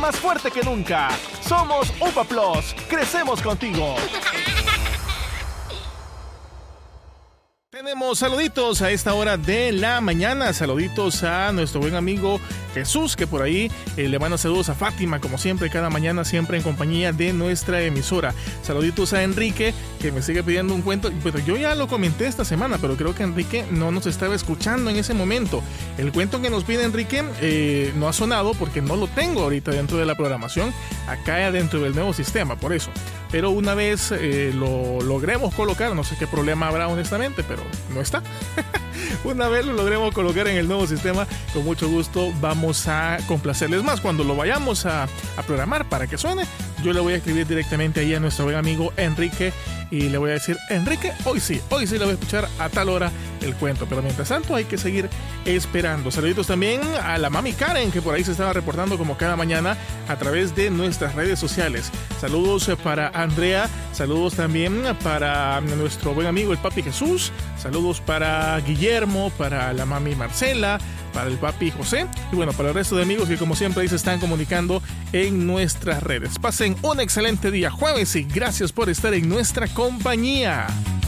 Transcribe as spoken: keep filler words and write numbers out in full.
más fuerte que nunca. Somos UPA Plus, crecemos contigo. Tenemos saluditos a esta hora de la mañana, saluditos a nuestro buen amigo Jesús, que por ahí eh, le manda saludos a Fátima, como siempre, cada mañana, siempre en compañía de nuestra emisora. Saluditos a Enrique, que me sigue pidiendo un cuento, pero yo ya lo comenté esta semana, pero creo que Enrique no nos estaba escuchando en ese momento. El cuento que nos pide Enrique eh, no ha sonado porque no lo tengo ahorita dentro de la programación, acá dentro del nuevo sistema, por eso. Pero una vez eh, lo logremos colocar, no sé qué problema habrá honestamente, pero no está. Una vez lo logremos colocar en el nuevo sistema, con mucho gusto vamos a complacerles más. Cuando lo vayamos a, a programar para que suene, yo le voy a escribir directamente ahí a nuestro buen amigo Enrique y le voy a decir: Enrique, hoy sí, hoy sí le voy a escuchar a tal hora el cuento. Pero mientras tanto hay que seguir esperando. Saluditos también a la mami Karen, que por ahí se estaba reportando como cada mañana a través de nuestras redes sociales. Saludos para Andrea, saludos también para nuestro buen amigo el papi Jesús, saludos para Guillermo, para la mami Marcela, para el papi José y bueno, para el resto de amigos que como siempre ahí se están comunicando en nuestras redes. Pasen un excelente día jueves y gracias por estar en nuestra compañía.